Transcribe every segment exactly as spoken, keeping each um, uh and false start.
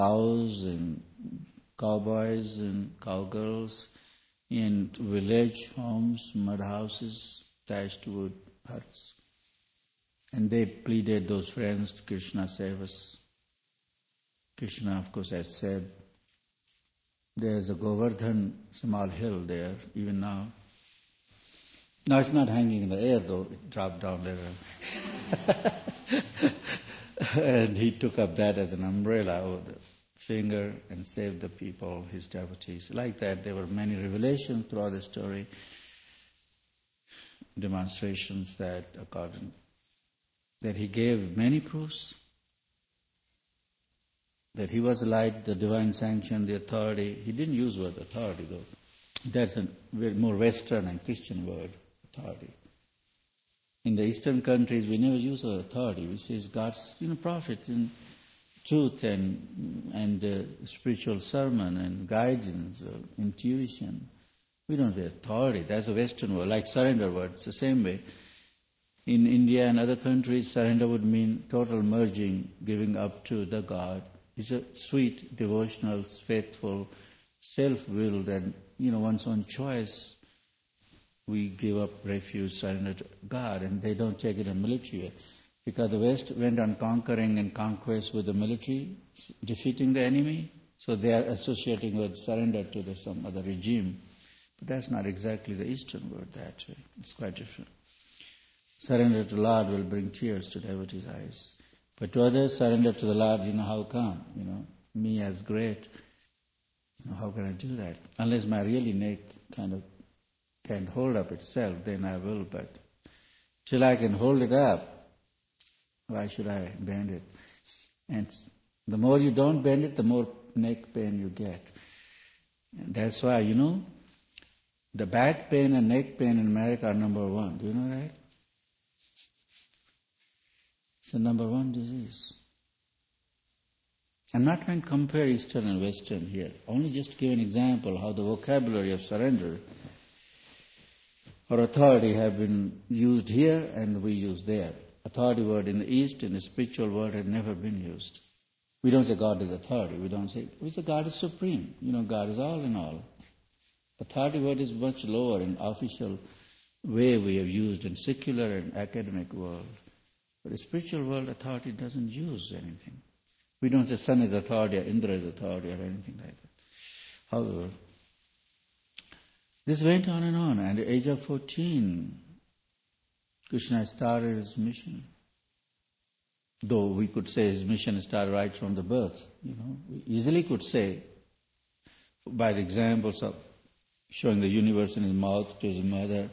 cows and cowboys and cowgirls in village homes, mud houses, thatched wood huts. And they pleaded those friends to Krishna, save us. Krishna, of course, has said, there's a Govardhan small hill there, even now. Now it's not hanging in the air though, it dropped down there. And he took up that as an umbrella over the finger and saved the people, his devotees. Like that, there were many revelations throughout the story, demonstrations that according that he gave many proofs that he was like the divine sanction, the authority. He didn't use the word authority though. That's a very more Western and Christian word, authority. In the Eastern countries, we never use the authority. We say it's God's, you know, prophet and truth and and uh, spiritual sermon and guidance, uh, intuition. We don't say authority. That's a Western word, like surrender word. It's the same way. In India and other countries, surrender would mean total merging, giving up to the God. It's a sweet, devotional, faithful, self-willed, and you know one's own choice. We give up refuge, surrender to God, and they don't take it in military way. Because the West went on conquering and conquest with the military, defeating the enemy, so they are associating with surrender to the, some other regime. But that's not exactly the Eastern word that way. It's quite different. Surrender to the Lord will bring tears to devotees' eyes. But to others, surrender to the Lord, you know, how come? You know, me as great, you know, how can I do that? Unless my really neck kind of can hold up itself, then I will. But till I can hold it up, why should I bend it? And the more you don't bend it, the more neck pain you get. And that's why, you know, the back pain and neck pain in America are number one. Do you know that? It's the number one disease. I'm not trying to compare Eastern and Western here. Only just to give an example how the vocabulary of surrender or authority have been used here and we use there. Authority word in the East, in the spiritual world, had never been used. We don't say God is authority. We don't say, we say God is supreme. You know, God is all in all. Authority word is much lower in official way we have used in secular and academic world. But the spiritual world, authority doesn't use anything. We don't say sun is authority or Indra is authority or anything like that. However, this went on and on. And at the age of fourteen, Krishna started his mission. Though we could say his mission started right from the birth. You know, we easily could say, by the examples of showing the universe in his mouth to his mother,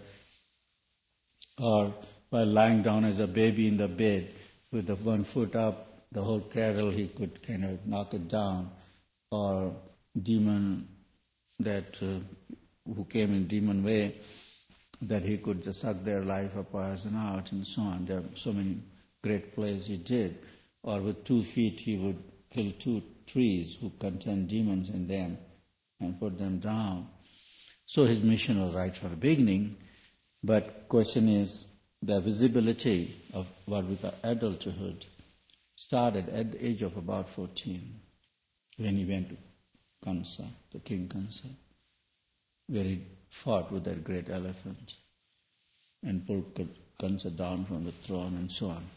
or by lying down as a baby in the bed with the one foot up, the whole cradle, he could kind of knock it down, or demon that uh, who came in demon way, that he could just suck their life or poison out and so on. There are so many great plays he did. Or with two feet he would kill two trees who contained demons in them and put them down. So his mission was right from the beginning, but question is, the visibility of what we call adulthood started at the age of about fourteen, when he went to Kansa, the king Kansa, where he fought with that great elephant and pulled Kansa down from the throne and so on.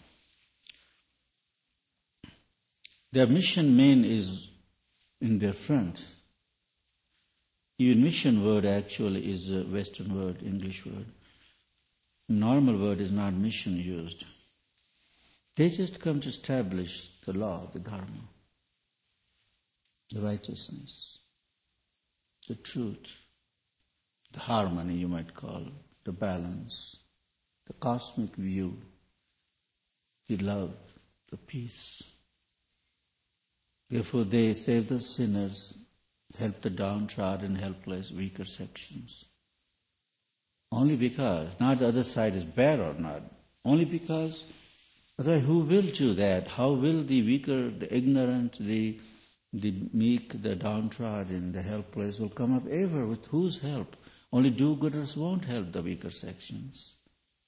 Their mission main is in their front. Even mission word actually is a Western word, English word. Normal word is not mission used. They just come to establish the law, the dharma, the righteousness, the truth, the harmony you might call, the balance, the cosmic view, the love, the peace. Therefore they save the sinners, help the downtrodden, helpless, weaker sections. Only because, not the other side is bad or not, only because, otherwise who will do that? How will the weaker, the ignorant, the the meek, the downtrodden, the helpless will come up ever? With whose help? Only do-gooders won't help the weaker sections.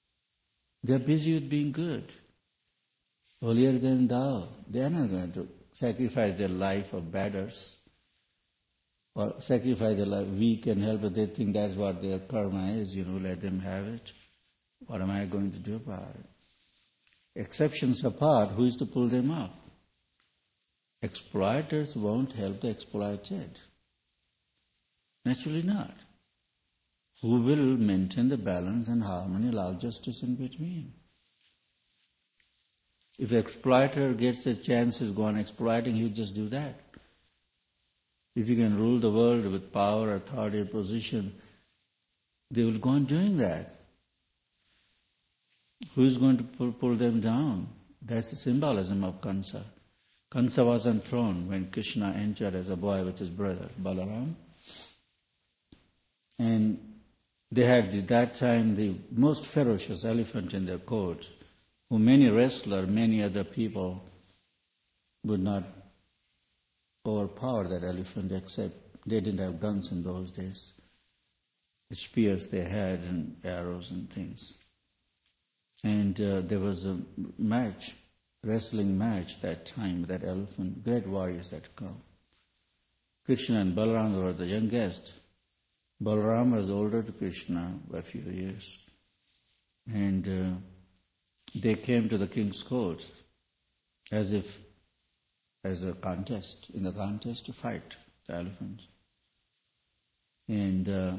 They're busy with being good. Holier than thou. They are not going to sacrifice their life for batters, or sacrifice their life. We can help it. They think that's what their karma is, you know, let them have it. What am I going to do about it? Exceptions apart, who is to pull them up? Exploiters won't help the exploited. Naturally not. Who will maintain the balance and harmony, allow justice in between? If the exploiter gets a chance to go on exploiting, he'll just do that. If you can rule the world with power, authority, and position, they will go on doing that. Who is going to pull, pull them down? That's the symbolism of Kansa. Kansa was on throne when Krishna entered as a boy with his brother, Balaram. And they had at that time the most ferocious elephant in their court, who many wrestlers, many other people would not overpower that elephant, except they didn't have guns in those days. The spears they had and arrows and things. And uh, there was a match, wrestling match that time, that elephant, great warriors had come. Krishna and Balaram were the youngest. Balaram was older to Krishna by a few years. And uh, they came to the king's court as if as a contest, in the contest to fight the elephant. And uh,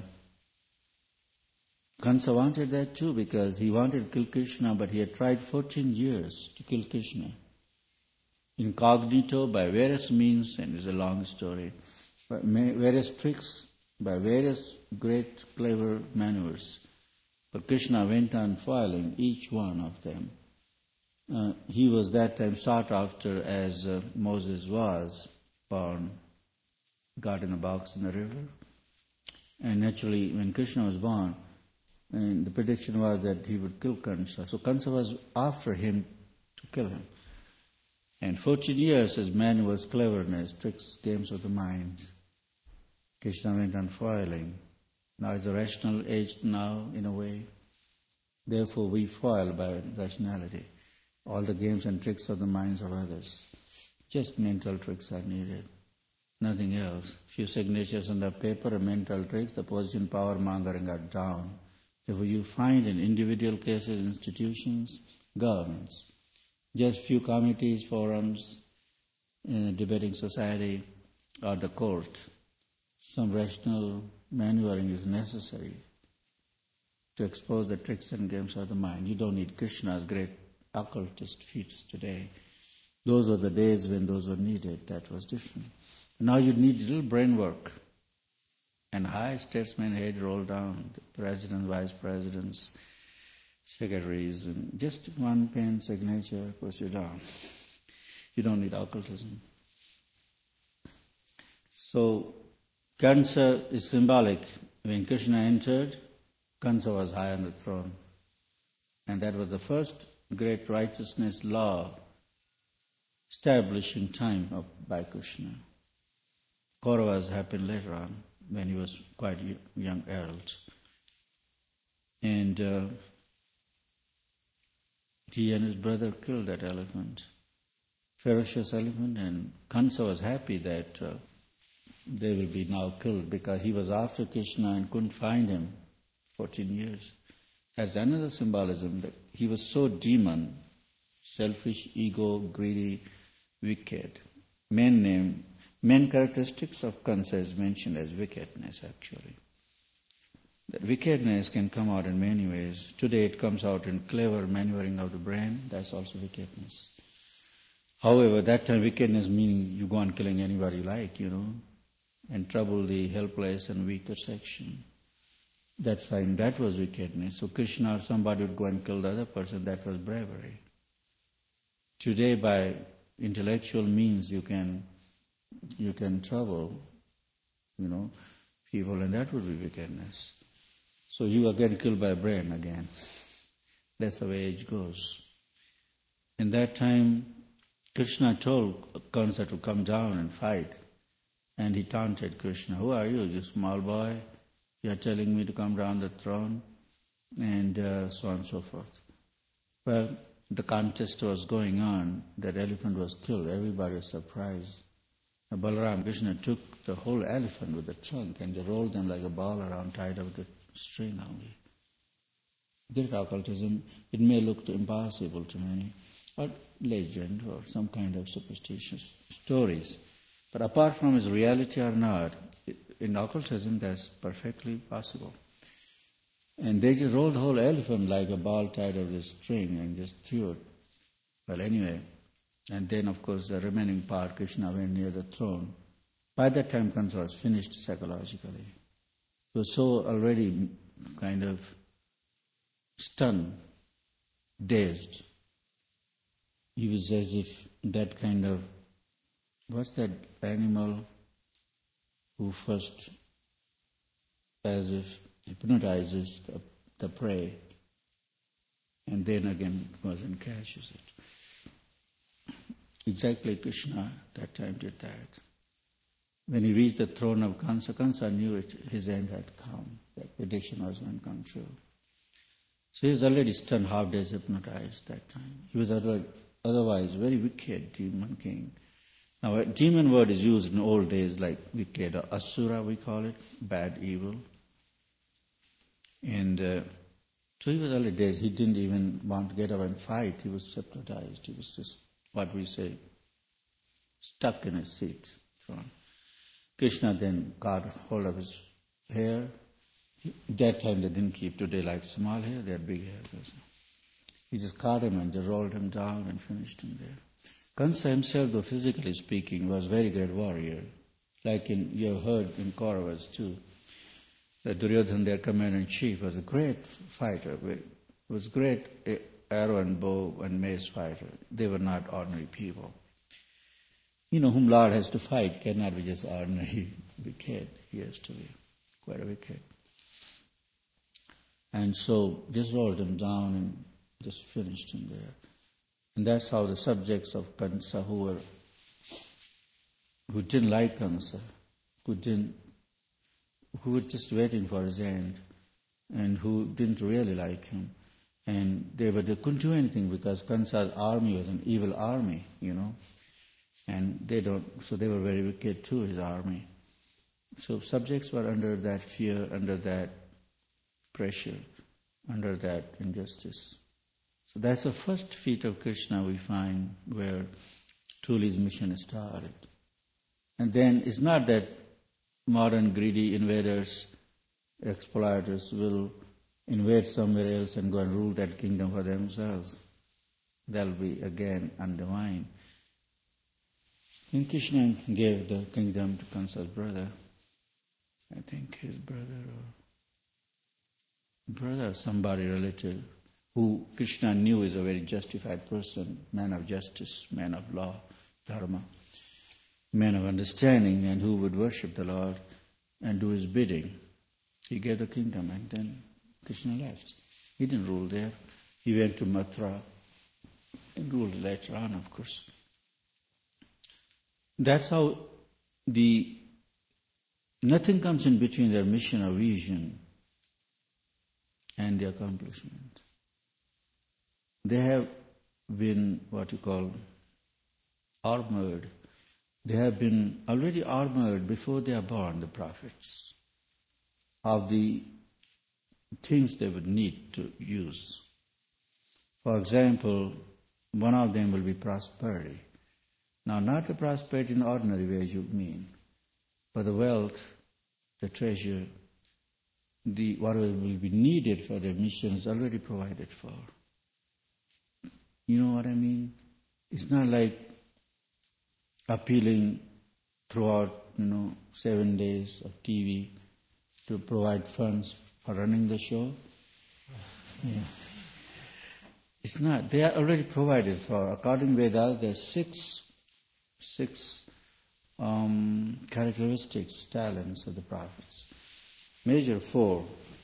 Kansa wanted that too, because he wanted to kill Krishna, but he had tried fourteen years to kill Krishna. Incognito, by various means, and it's a long story, by various tricks, by various great clever maneuvers. But Krishna went on foiling each one of them. Uh, he was that time sought after as uh, Moses was, born, got in a box in the river. And naturally, when Krishna was born, and the prediction was that he would kill Kansa. So Kansa was after him to kill him. And fourteen years his man was cleverness, tricks, games of the minds. Krishna went on foiling. Now it's a rational age now, in a way. Therefore we foil by rationality. All the games and tricks of the minds of others. Just mental tricks are needed. Nothing else. Few signatures on the paper, mental tricks, the position power mongering are down. Therefore you find in individual cases, institutions, governments, just few committees, forums, in a debating society, or the court, some rational maneuvering is necessary to expose the tricks and games of the mind. You don't need Krishna's great occultist feats today. Those were the days when those were needed. That was different. Now you need little brain work. And high statesmen head roll down, the president, vice presidents, secretaries, and just one pen signature puts you down. You don't need occultism. So Kansa is symbolic. When Krishna entered, Kansa was high on the throne. And that was the first great righteousness law established in time of, by Krishna. Kauravas happened later on, when he was quite a young herald. And uh, he and his brother killed that elephant, ferocious elephant, and Kansa was happy that uh, they will be now killed, because he was after Krishna and couldn't find him fourteen years. That's another symbolism, that he was so demon, selfish, ego, greedy, wicked. Main name, main characteristics of Kansa is mentioned as wickedness, actually. That wickedness can come out in many ways. Today it comes out in clever maneuvering of the brain. That's also wickedness. However, that time wickedness meaning you go on killing anybody you like, you know, and trouble the helpless and weaker section. That time, that was wickedness. So Krishna or somebody would go and kill the other person. That was bravery. Today, by intellectual means, you can you can trouble, you know, people, and that would be wickedness. So you are getting killed by brain again. That's the way age goes. In that time, Krishna told Kansa to come down and fight. And he taunted Krishna, "Who are you, you small boy? You are telling me to come down the throne?" And uh, so on and so forth. Well, the contest was going on, that elephant was killed. Everybody was surprised. And Balaram Krishna took the whole elephant with the trunk and they rolled them like a ball around, tied up with a string only. Great occultism, it may look impossible to many, or legend, or some kind of superstitious stories. But apart from its reality or not, in occultism that's perfectly possible. And they just rolled the whole elephant like a ball tied up with a string and just threw it. Well, anyway, and then of course the remaining part, Krishna went near the throne. By that time, Kansa was finished psychologically. He was so already kind of stunned, dazed. He was as if that kind of, what's that animal who first, as if hypnotizes the, the prey and then again goes and catches it. Exactly Krishna that time did that. When he reached the throne of Kansa, Kansa knew it, his end had come. That prediction was going to come true. So he was already stunned, half days hypnotized that time. He was otherwise very wicked demon king. Now a demon word is used in old days like wicked, or asura we call it, bad, evil. And uh, so he was early days, he didn't even want to get up and fight. He was hypnotized. He was just, what we say, stuck in his seat. Throne. Krishna then caught hold of his hair. That time they didn't keep today like small hair, they had big hair. He just caught him and just rolled him down and finished him there. Kansa himself, though physically speaking, was a very great warrior. Like in, you have heard in Kauravas too, that Duryodhana, their commander-in-chief, was a great fighter, was great arrow and bow and mace fighter. They were not ordinary people. You know, whom Lord has to fight cannot be just ordinary wicked. He has to be quite a wicked. And so just rolled him down and just finished him there. And that's how the subjects of Kansa who were, who didn't like Kansa, who didn't, who were just waiting for his end, and who didn't really like him, and they were they couldn't do anything because Kansa's army was an evil army, you know, and they don't. So they were very wicked too, his army. So subjects were under that fear, under that pressure, under that injustice. So that's the first feat of Krishna we find where truly his mission started. And then it's not that modern greedy invaders, exploiters will invade somewhere else and go and rule that kingdom for themselves. That'll be again undermined. And Krishna gave the kingdom to Kansa's brother. I think his brother or brother, somebody relative, who Krishna knew is a very justified person, man of justice, man of law, dharma, man of understanding, and who would worship the Lord and do his bidding. He gave the kingdom and then Krishna left. He didn't rule there. He went to Mathura and ruled later on, of course. That's how the nothing comes in between their mission or vision and the accomplishment. They have been what you call armored. They have been already armored before they are born, the prophets, of the things they would need to use. For example, one of them will be prosperity. Now, not the prosperity in ordinary way you mean, but the wealth, the treasure, the whatever will be needed for their mission is already provided for. You know what I mean? It's not like appealing throughout, you know, seven days of T V to provide funds for running the show. Yeah. It's not. They are already provided for. According to Vedas, there are six, six um, characteristics, talents of the prophets. Major four.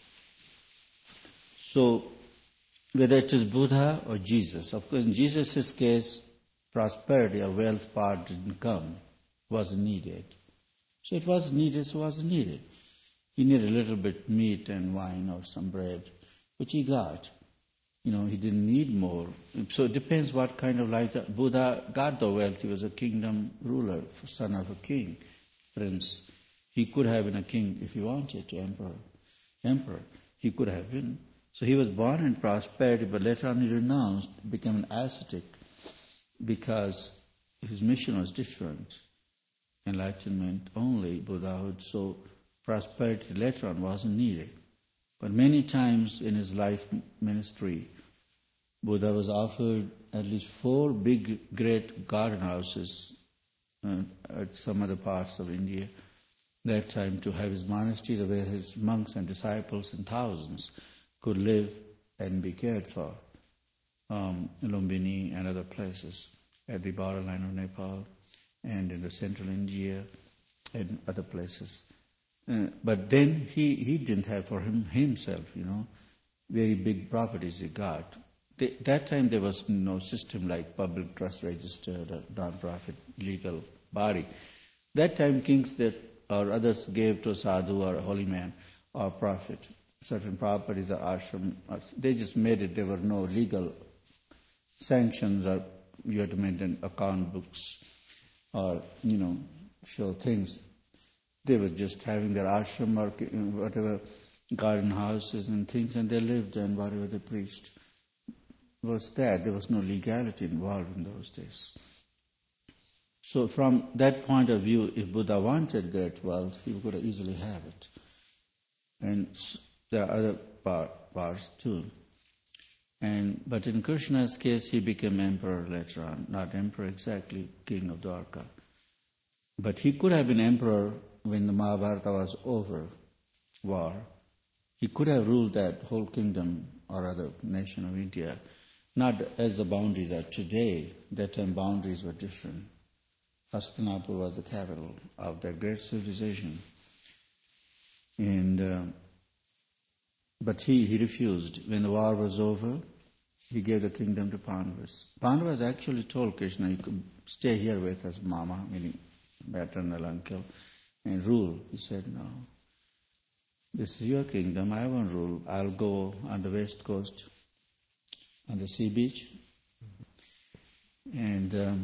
So, whether it is Buddha or Jesus, of course in Jesus' case, prosperity or wealth part didn't come, wasn't needed. So it was needed, so it wasn't needed. He needed a little bit meat and wine or some bread, which he got. You know, he didn't need more. So it depends what kind of life. That Buddha got the wealth. He was a kingdom ruler, son of a king, prince. He could have been a king if he wanted to, emperor. Emperor. He could have been. So he was born in prosperity, but later on he renounced, became an ascetic, because his mission was different. Enlightenment only, Buddhahood. So prosperity later on wasn't needed. But many times in his life ministry, Buddha was offered at least four big, great garden houses uh, at some other parts of India. That time to have his monastery where his monks and disciples in thousands could live and be cared for. Um, Lumbini and other places at the borderline of Nepal and in the central India and other places. Uh, but then he, he didn't have for him himself, you know, very big properties he got. They, that time there was no system like public trust registered or non-profit legal body. That time kings that or others gave to a sadhu or a holy man or prophet certain properties or ashram. They just made it. There were no legal sanctions or you had to maintain account books or, you know, show things. They were just having their ashram or whatever, garden houses and things, and they lived and whatever they preached was that. There was no legality involved in those days. So from that point of view, if Buddha wanted great wealth, he could easily have it. And there are other part, parts too. And but in Krishna's case, he became emperor later on. Not emperor exactly, king of Dwarka. But he could have been emperor when the Mahabharata was over, war. He could have ruled that whole kingdom or other nation of India, not as the boundaries are today. That time boundaries were different. Hastinapur was the capital of that great civilization. And uh, but he, he refused. When the war was over, he gave the kingdom to Pandavas. Pandavas actually told Krishna, you could stay here with us, Mama, meaning maternal uncle, and rule. He said, no. This is your kingdom, I won't rule. I'll go on the west coast, on the sea beach. And um,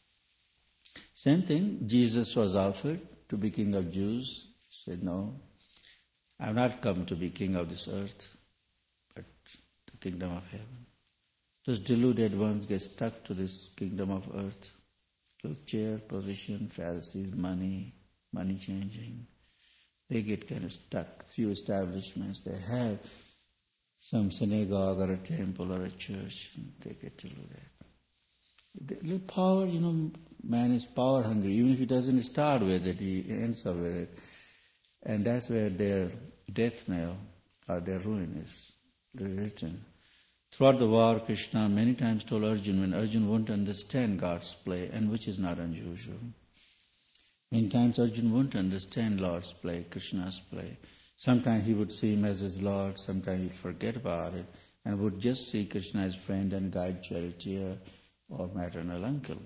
same thing, Jesus was offered to be king of Jews. He said, no, I've not come to be king of this earth, but the kingdom of heaven. Those deluded ones get stuck to this kingdom of earth. Chair, position, Pharisees, money, money changing. They get kind of stuck. Few establishments they have, some synagogue or a temple or a church, and they get to do that. The little power, you know, man is power hungry. Even if he doesn't start with it, he ends up with it. And that's where their death knell or their ruin is written. Throughout the war, Krishna many times told Arjuna when Arjuna won't understand God's play, and which is not unusual. Many times Arjuna won't understand Lord's play, Krishna's play. Sometimes he would see him as his Lord, sometimes he'd forget about it, and would just see Krishna as friend and guide, charioteer, or maternal uncle.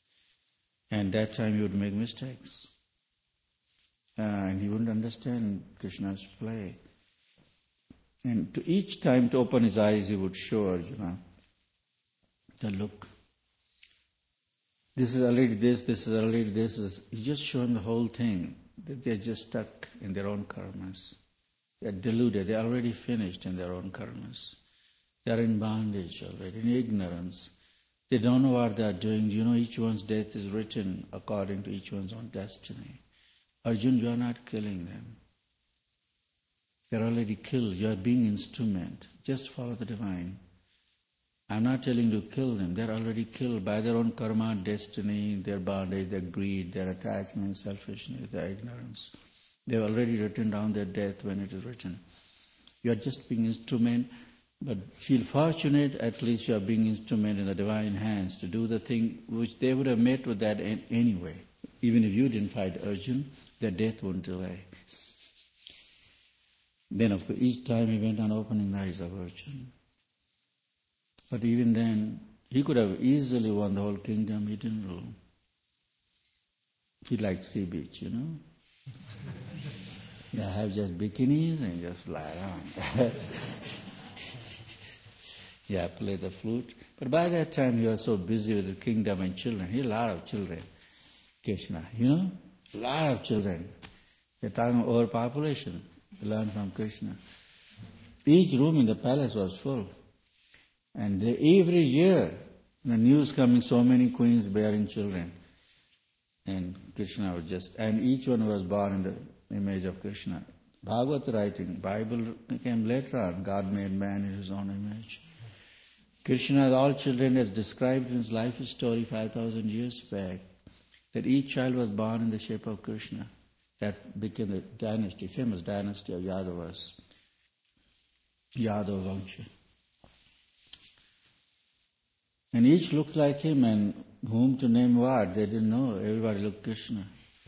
And that time he would make mistakes. Uh, and he wouldn't understand Krishna's play. And to each time to open his eyes, he would show Arjuna the look. This is already this, this is already this. Is, he just showed him the whole thing. They're just stuck in their own karmas. They're deluded. They're already finished in their own karmas. They're in bondage already, in ignorance. They don't know what they're doing. You know, each one's death is written according to each one's own destiny. Arjuna, you are not killing them. They're already killed. You are being instrument. Just follow the divine. I'm not telling you to kill them. They're already killed by their own karma, destiny, their bondage, their greed, their attachment, selfishness, their ignorance. They've already written down their death when it is written. You are just being instrument, but feel fortunate, at least you are being instrument in the divine hands to do the thing which they would have met with that anyway. Even if you didn't fight Arjuna, their death wouldn't delay. Then, of course, each time he went on opening the eyes of Arjuna. But even then, he could have easily won the whole kingdom. He didn't rule. He liked sea beach, you know. They have just bikinis and just lie down. Yeah, play the flute. But by that time he was so busy with the kingdom and children. He had a lot of children, Krishna. You know? A lot of children. They're talking about overpopulation. They learn from Krishna. Each room in the palace was full. And they, every year, the news coming, so many queens bearing children. And Krishna was just, and each one was born in the image of Krishna. Bhagavad writing, Bible came later on. God made man in his own image. Krishna, all children, as described in his life story five thousand years back, that each child was born in the shape of Krishna. That became the dynasty, famous dynasty of Yadavas. Yadav Vangsha. And each looked like him, and whom to name what, they didn't know. Everybody looked Krishna.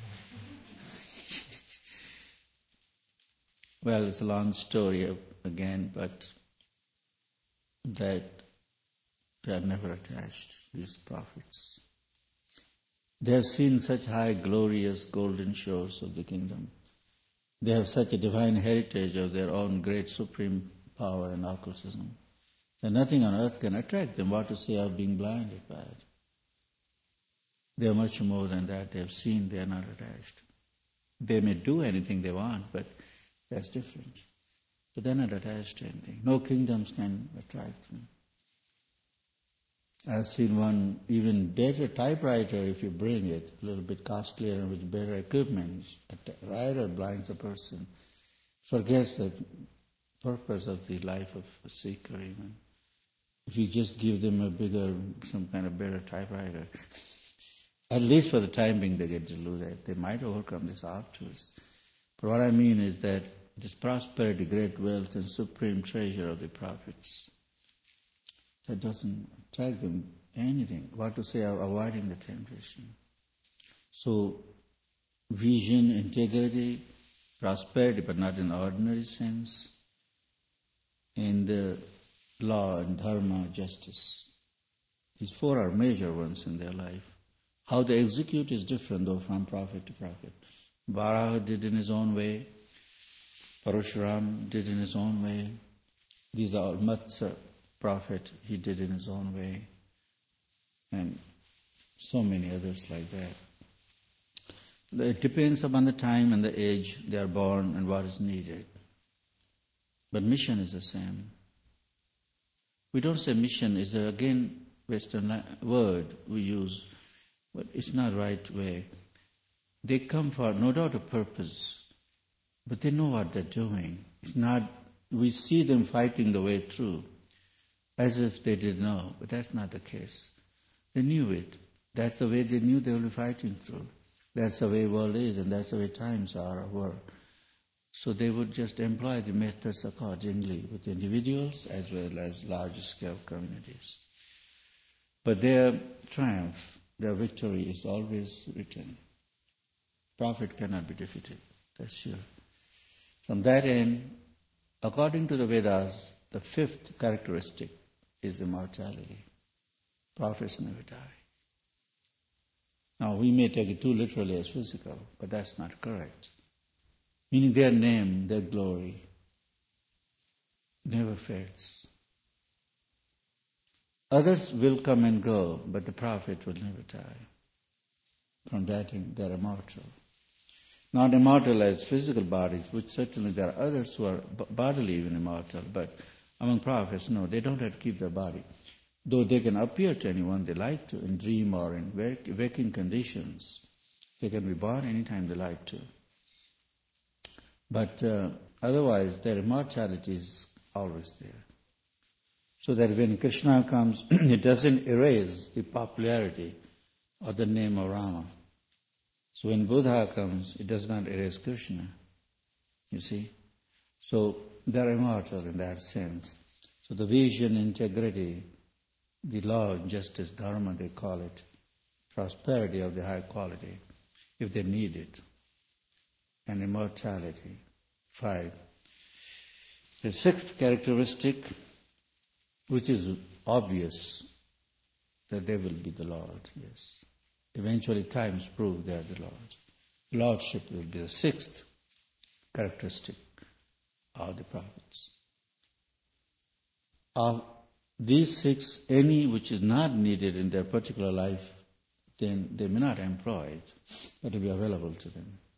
Well, it's a long story again, but that they are never attached, these prophets. They have seen such high, glorious, golden shores of the kingdom. They have such a divine heritage of their own great supreme power and occultism. And nothing on earth can attract them. What to say of being blinded by it? They are much more than that. They have seen, they are not attached. They may do anything they want, but that's different. But they're not attached to anything. No kingdoms can attract them. I've seen one even better typewriter, if you bring it, a little bit costlier and with better equipment. A writer blinds a person, forgets the purpose of the life of a seeker even. If you just give them a bigger, some kind of better typewriter, at least for the time being they get deluded. They might overcome this afterwards. But what I mean is that this prosperity, great wealth and supreme treasure of the prophets, that doesn't attract them anything. What to say of avoiding the temptation. So, vision, integrity, prosperity, but not in the ordinary sense, and the law and dharma, justice. These four are major ones in their life. How they execute is different though from prophet to prophet. Varaha did in his own way. Parashuram did in his own way. These are Matsya prophet, he did in his own way. And so many others like that. It depends upon the time and the age they are born and what is needed. But mission is the same. We don't say mission is a, again Western word we use, but it's not the right way. They come for no doubt a purpose, but they know what they're doing. It's not, we see them fighting the way through as if they didn't know, but that's not the case. They knew it. That's the way they knew they would be fighting through. That's the way the world is, and that's the way times are or were. So they would just employ the methods accordingly with individuals as well as large-scale communities. But their triumph, their victory is always written. Prophet cannot be defeated, that's sure. From that end, according to the Vedas, the fifth characteristic is immortality. Prophets never die. Now, we may take it too literally as physical, but that's not correct. Meaning their name, their glory, never fades. Others will come and go, but the prophet will never die. From that end, they are immortal. Not immortal as physical bodies, which certainly there are others who are bodily even immortal, but among prophets, no, they don't have to keep their body. Though they can appear to anyone they like to, in dream or in waking conditions. They can be born anytime they like to. But uh, otherwise, their immortality is always there. So that when Krishna comes, it doesn't erase the popularity of the name of Rama. So when Buddha comes, it does not erase Krishna. You see? So they're immortal in that sense. So the vision, integrity, the law, justice, dharma, they call it, prosperity of the high quality, if they need it, and immortality. Five. The sixth characteristic, which is obvious, that they will be the Lord, yes. Eventually times prove they are the Lord. Lordship will be the sixth characteristic of the prophets. Of these six, any which is not needed in their particular life, then they may not employ it, but it will be available to them.